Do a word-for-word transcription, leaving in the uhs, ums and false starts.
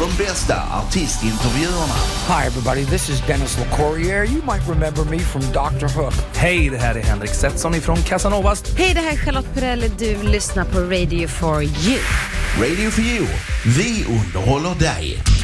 De bästa artistintervjuerna. Hi everybody, this is Dennis LeCourrier. You might remember me from Doctor Hook. Hej, det här är Henrik Setson ifrån Casanovas. Hej, det här är Charlotte Perrelli. Du lyssnar på Radio for You. Radio for You. Vi underhåller dig.